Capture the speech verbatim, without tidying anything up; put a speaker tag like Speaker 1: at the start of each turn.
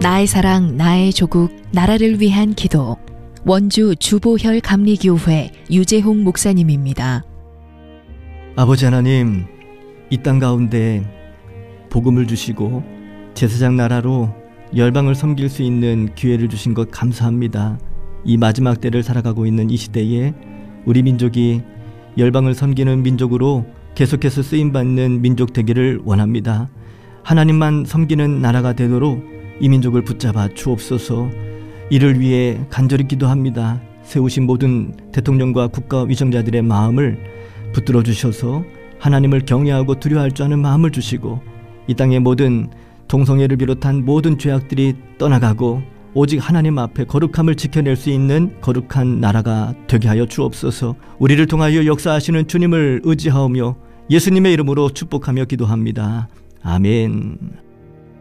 Speaker 1: 나의 사랑, 나의 조국, 나라를 위한 기도. 원주 주보혈 감리교회 유재홍 목사님입니다.
Speaker 2: 아버지 하나님, 이 땅 가운데 복음을 주시고 제사장 나라로 열방을 섬길 수 있는 기회를 주신 것 감사합니다. 이 마지막 때를 살아가고 있는 이 시대에 우리 민족이 열방을 섬기는 민족으로 계속해서 쓰임받는 민족 되기를 원합니다. 하나님만 섬기는 나라가 되도록 이 민족을 붙잡아 주옵소서. 이를 위해 간절히 기도합니다. 세우신 모든 대통령과 국가 위정자들의 마음을 붙들어 주셔서 하나님을 경외하고 두려워할 줄 아는 마음을 주시고 이 땅의 모든 동성애를 비롯한 모든 죄악들이 떠나가고 오직 하나님 앞에 거룩함을 지켜낼 수 있는 거룩한 나라가 되게 하여 주옵소서. 우리를 통하여 역사하시는 주님을 의지하오며 예수님의 이름으로 축복하며 기도합니다. 아멘.